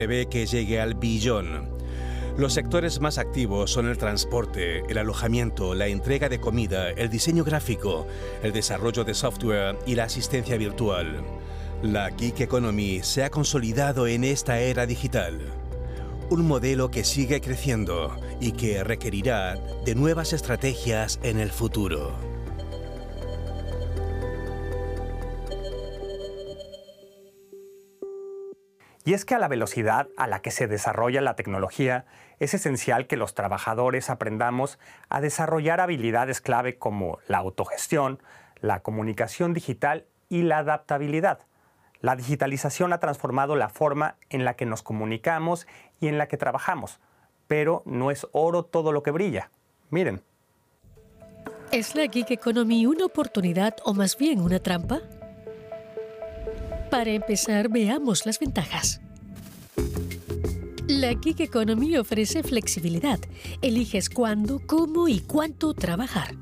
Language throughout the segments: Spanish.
prevé que llegue al billón. Los sectores más activos son el transporte, el alojamiento, la entrega de comida, el diseño gráfico, el desarrollo de software y la asistencia virtual. La Gig Economy se ha consolidado en esta era digital. Un modelo que sigue creciendo y que requerirá de nuevas estrategias en el futuro. Y es que a la velocidad a la que se desarrolla la tecnología, es esencial que los trabajadores aprendamos a desarrollar habilidades clave como la autogestión, la comunicación digital y la adaptabilidad. La digitalización ha transformado la forma en la que nos comunicamos y en la que trabajamos, pero no es oro todo lo que brilla. Miren. ¿Es la Gig Economy una oportunidad o más bien una trampa? Para empezar, veamos las ventajas. La Gig Economy ofrece flexibilidad. Eliges cuándo, cómo y cuánto trabajar.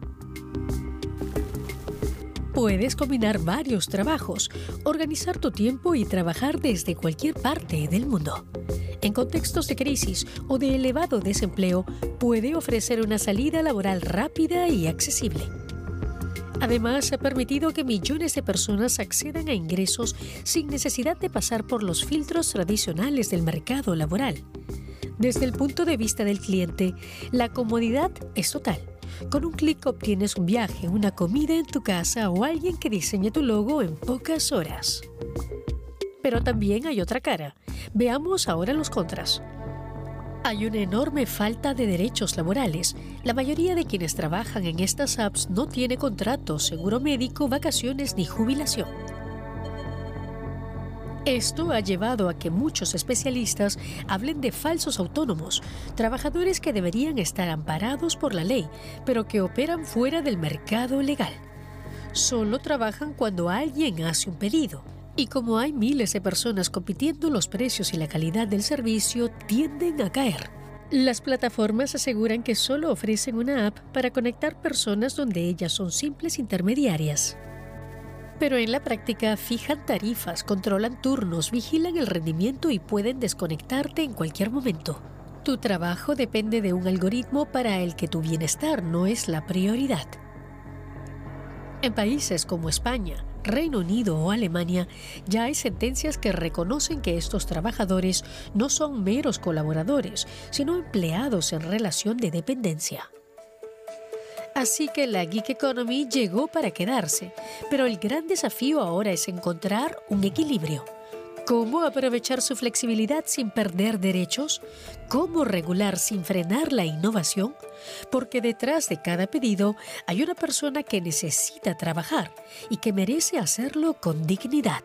Puedes combinar varios trabajos, organizar tu tiempo y trabajar desde cualquier parte del mundo. En contextos de crisis o de elevado desempleo, puede ofrecer una salida laboral rápida y accesible. Además, ha permitido que millones de personas accedan a ingresos sin necesidad de pasar por los filtros tradicionales del mercado laboral. Desde el punto de vista del cliente, la comodidad es total. Con un clic obtienes un viaje, una comida en tu casa o alguien que diseñe tu logo en pocas horas. Pero también hay otra cara. Veamos ahora los contras. Hay una enorme falta de derechos laborales. La mayoría de quienes trabajan en estas apps no tiene contrato, seguro médico, vacaciones ni jubilación. Esto ha llevado a que muchos especialistas hablen de falsos autónomos, trabajadores que deberían estar amparados por la ley, pero que operan fuera del mercado legal. Solo trabajan cuando alguien hace un pedido. Y como hay miles de personas compitiendo, los precios y la calidad del servicio tienden a caer. Las plataformas aseguran que solo ofrecen una app para conectar personas donde ellas son simples intermediarias. Pero en la práctica fijan tarifas, controlan turnos, vigilan el rendimiento y pueden desconectarte en cualquier momento. Tu trabajo depende de un algoritmo para el que tu bienestar no es la prioridad. En países como España, Reino Unido o Alemania, ya hay sentencias que reconocen que estos trabajadores no son meros colaboradores, sino empleados en relación de dependencia. Así que la Gig Economy llegó para quedarse, pero el gran desafío ahora es encontrar un equilibrio. ¿Cómo aprovechar su flexibilidad sin perder derechos? ¿Cómo regular sin frenar la innovación? Porque detrás de cada pedido hay una persona que necesita trabajar y que merece hacerlo con dignidad.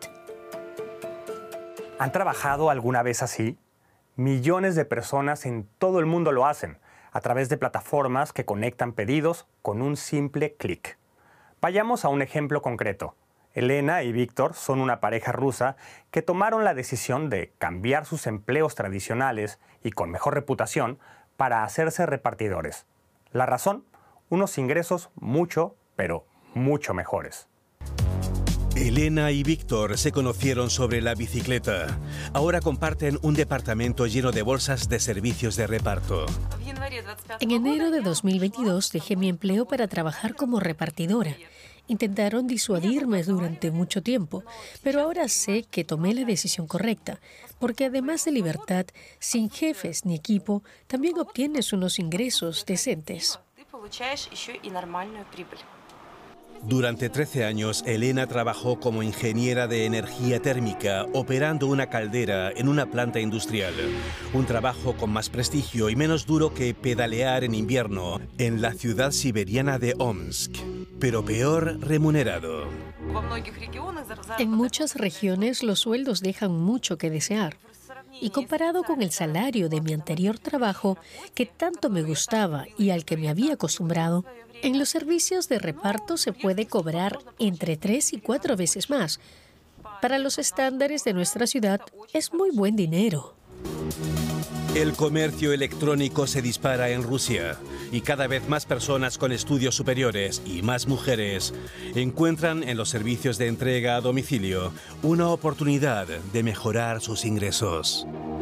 ¿Han trabajado alguna vez así? Millones de personas en todo el mundo lo hacen, a través de plataformas que conectan pedidos con un simple clic. Vayamos a un ejemplo concreto. Elena y Víctor son una pareja rusa que tomaron la decisión de cambiar sus empleos tradicionales y con mejor reputación para hacerse repartidores. La razón, unos ingresos mucho, pero mucho mejores. Elena y Víctor se conocieron sobre la bicicleta. Ahora comparten un departamento lleno de bolsas de servicios de reparto. En enero de 2022 dejé mi empleo para trabajar como repartidora. Intentaron disuadirme durante mucho tiempo, pero ahora sé que tomé la decisión correcta, porque además de libertad, sin jefes ni equipo, también obtienes unos ingresos decentes. Durante 13 años, Elena trabajó como ingeniera de energía térmica, operando una caldera en una planta industrial. Un trabajo con más prestigio y menos duro que pedalear en invierno en la ciudad siberiana de Omsk, pero peor remunerado. En muchas regiones los sueldos dejan mucho que desear. Y comparado con el salario de mi anterior trabajo, que tanto me gustaba y al que me había acostumbrado, en los servicios de reparto se puede cobrar entre 3 y 4 veces más. Para los estándares de nuestra ciudad es muy buen dinero. El comercio electrónico se dispara en Rusia y cada vez más personas con estudios superiores y más mujeres encuentran en los servicios de entrega a domicilio una oportunidad de mejorar sus ingresos.